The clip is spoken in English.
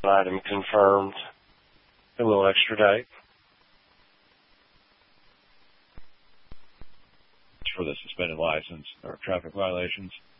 item confirmed, and we'll extradite. For the suspended license or traffic violations.